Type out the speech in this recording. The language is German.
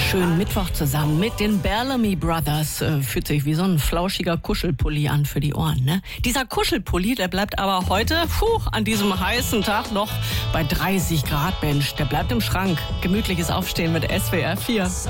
schönen Mittwoch zusammen mit den Bellamy Brothers. Fühlt sich wie so ein flauschiger Kuschelpulli an für die Ohren, ne? Dieser Kuschelpulli, der bleibt aber heute, an diesem heißen Tag noch bei 30 Grad, Mensch. Der bleibt im Schrank. Gemütliches Aufstehen mit SWR 4.